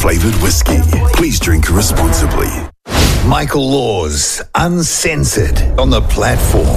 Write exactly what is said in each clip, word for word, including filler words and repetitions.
flavoured whiskey. Please drink responsibly. Michael Laws, Uncensored, on the platform.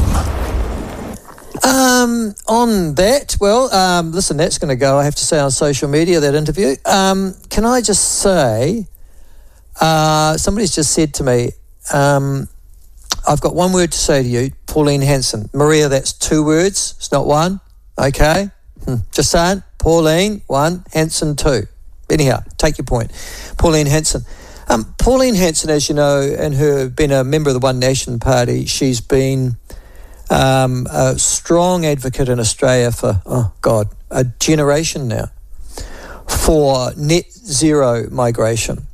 Um, on that, well, um, listen, that's going to go, I have to say, on social media, that interview. Um, can I just say, uh, somebody's just said to me, um, I've got one word to say to you, Pauline Hanson. Maria, that's two words, it's not one, okay? Hmm. Just saying, Pauline, one, Hanson, two. Anyhow, take your point. Pauline Hanson. Um, Pauline Hanson, as you know, and her being a member of the One Nation Party, she's been um, a strong advocate in Australia for, oh God, a generation now, for net zero migration.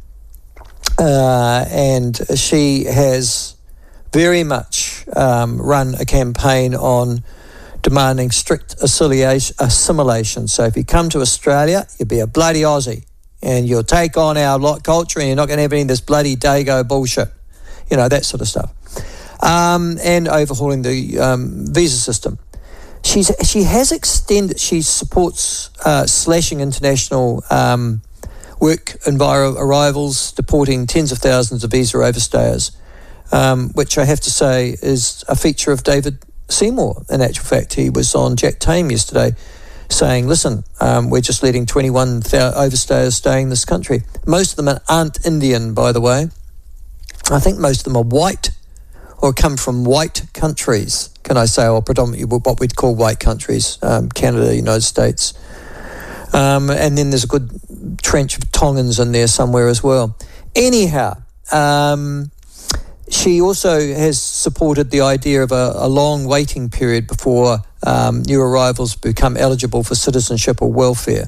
Uh, and she has very much um, run a campaign on demanding strict assimilation. So if you come to Australia, you'll be a bloody Aussie and you'll take on our lot culture and you're not going to have any of this bloody Dago bullshit, you know, that sort of stuff. Um, and overhauling the um, visa system. She's She has extended, she supports uh, slashing international um, work enviro arrivals, deporting tens of thousands of visa overstayers, um, which I have to say is a feature of David Seymour. In actual fact, he was on Jack Tame yesterday saying, listen, um, we're just letting twenty-one thousand overstayers stay in this country. Most of them aren't Indian, by the way. I think most of them are white or come from white countries, can I say, or predominantly what we'd call white countries, um, Canada, United States. Um, and then there's a good trench of Tongans in there somewhere as well. Anyhow, um, she also has supported the idea of a, a long waiting period before um, new arrivals become eligible for citizenship or welfare,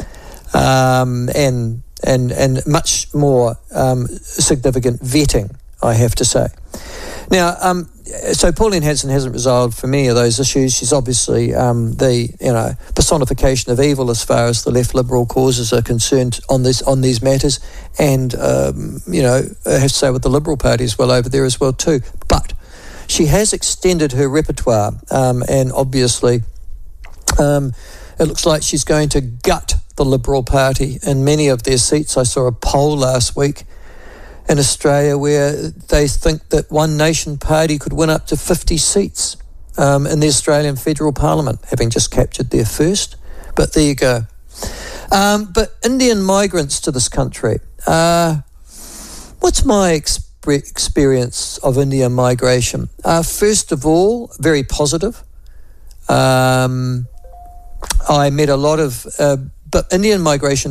um, and and and much more um, significant vetting, I have to say. Now, um, so Pauline Hanson hasn't resolved for many of those issues. She's obviously um, the you know personification of evil as far as the left liberal causes are concerned on this on these matters, and um, you know I have to say with the Liberal Party as well over there as well too. But she has extended her repertoire, um, and obviously um, it looks like she's going to gut the Liberal Party in many of their seats. I saw a poll last week in Australia where they think that One Nation Party could win up to fifty seats um, in the Australian Federal Parliament, having just captured their first. But there you go. Um, but Indian migrants to this country. Uh, what's my exp- experience of Indian migration? Uh, first of all, very positive. Um, I met a lot of... Uh, but Indian migration